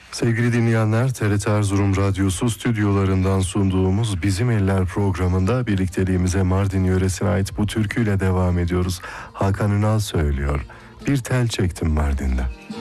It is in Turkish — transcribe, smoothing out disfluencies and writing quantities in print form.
Sevgili dinleyenler, TRT Erzurum Radyosu stüdyolarından sunduğumuz Bizim Eller programında birlikteliğimize Mardin yöresine ait bu türküyle devam ediyoruz. Hakan Ünal söylüyor. Bir tel çektim Mardin'de.